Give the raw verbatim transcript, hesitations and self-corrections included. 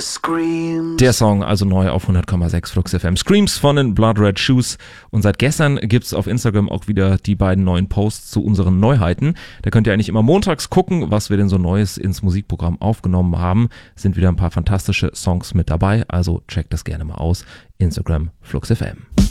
screams. Der Song also neu auf hundert Komma sechs Flux F M. Screams von den Blood Red Shoes. Und seit gestern gibt's auf Instagram auch wieder die beiden neuen Posts zu unseren Neuheiten. Da könnt ihr eigentlich immer montags gucken, was wir denn so Neues ins Musikprogramm aufgenommen haben. Sind wieder ein paar fantastische Songs mit dabei, also checkt das gerne mal aus. Instagram Flux F M.